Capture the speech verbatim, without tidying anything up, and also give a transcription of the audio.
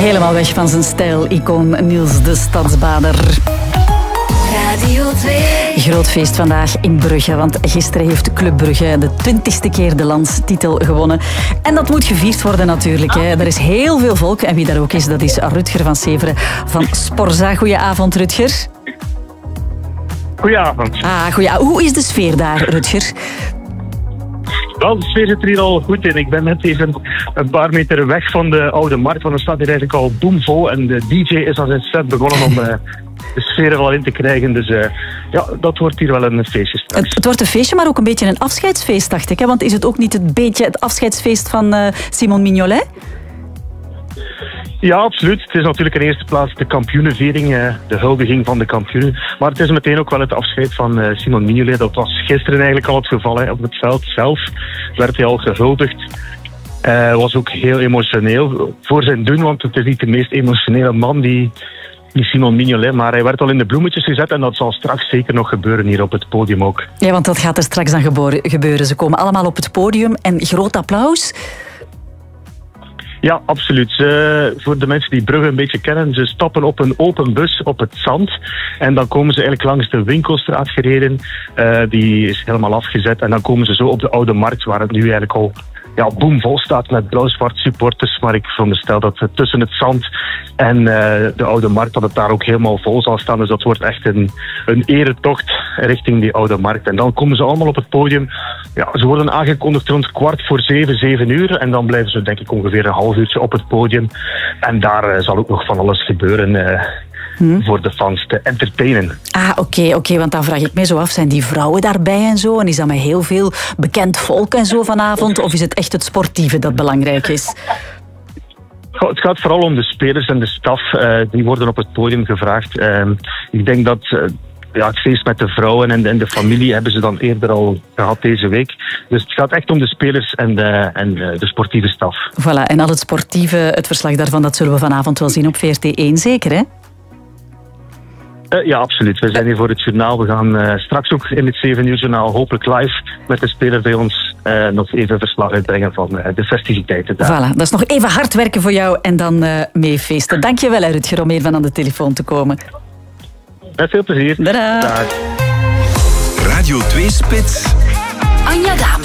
Helemaal weg van zijn stijl-icoon Niels de Stadsbader. Radio twee. Groot feest vandaag in Brugge, want gisteren heeft Club Brugge de twintigste keer de landstitel gewonnen. En dat moet gevierd worden natuurlijk. Hè. Er is heel veel volk en wie daar ook is, dat is Rutger van Severen van Sporza. Goedenavond, Rutger. Goedenavond. Ah, goeie. Hoe is de sfeer daar, Rutger? Wel, de sfeer zit er hier al goed in. Ik ben net even een paar meter weg van de Oude Markt, want er staat hier eigenlijk al boomvol. En de D J is al zijn set begonnen om uh, de sfeer er al in te krijgen. Dus uh, ja, dat wordt hier wel een feestje straks. Het, het wordt een feestje, maar ook een beetje een afscheidsfeest, dacht ik. Hè? Want is het ook niet een beetje het afscheidsfeest van uh, Simon Mignolet? Ja, absoluut. Het is natuurlijk in eerste plaats de kampioenenviering, de huldiging van de kampioenen. Maar het is meteen ook wel het afscheid van Simon Mignolet. Dat was gisteren eigenlijk al het geval. Hè. Op het veld zelf werd hij al gehuldigd. Uh, was ook heel emotioneel voor zijn doen, want het is niet de meest emotionele man die, die Simon Mignolet. Maar hij werd al in de bloemetjes gezet en dat zal straks zeker nog gebeuren hier op het podium ook. Ja, want dat gaat er straks dan gebeuren. Ze komen allemaal op het podium en groot applaus. Ja, absoluut. Ze, voor de mensen die Brugge een beetje kennen, ze stappen op een open bus op het zand. En dan komen ze eigenlijk langs de Winkelstraat gereden. Uh, die is helemaal afgezet. En dan komen ze zo op de Oude Markt, waar het nu eigenlijk al ja, boomvol staat met blauw-zwart supporters. Maar ik veronderstel dat het tussen het zand en uh, de Oude Markt, dat het daar ook helemaal vol zal staan. Dus dat wordt echt een, een eretocht richting die Oude Markt. En dan komen ze allemaal op het podium. Ja, ze worden aangekondigd rond kwart voor zeven, zeven uur. En dan blijven ze denk ik ongeveer een half uurtje op het podium. En daar uh, zal ook nog van alles gebeuren uh, hmm. voor de fans te entertainen. Ah, oké, okay, oké, okay, want dan vraag ik mij zo af, zijn die vrouwen daarbij en zo? En is dat met heel veel bekend volk en zo vanavond? Of is het echt het sportieve dat belangrijk is? Het gaat vooral om de spelers en de staf. Uh, die worden op het podium gevraagd. Uh, ik denk dat... Uh, Ja, het feest met de vrouwen en de, en de familie hebben ze dan eerder al gehad deze week. Dus het gaat echt om de spelers en de, en de sportieve staf. Voilà, en al het sportieve, het verslag daarvan, dat zullen we vanavond wel zien op V R T één, zeker hè? Uh, ja, absoluut. We zijn hier voor het journaal. We gaan uh, straks ook in het zeven uur journaal hopelijk live met de speler bij ons uh, nog even verslag uitbrengen van uh, de festiviteiten daar. Voilà, dat is nog even hard werken voor jou en dan uh, mee feesten. Dank je wel, Rutger, om even aan de telefoon te komen. Met veel plezier. Tada. Radio twee Spits. Anja Daams.